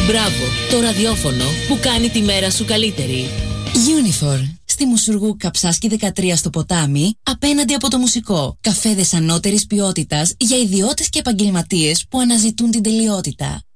Μπράβο, το ραδιόφωνο που κάνει τη μέρα σου καλύτερη. Unifor. Στη Μουσουργού Καψάσκη 13 στο ποτάμι, απέναντι από το μουσικό. Καφέδες ανώτερης ποιότητας για ιδιώτες και επαγγελματίες που αναζητούν την τελειότητα.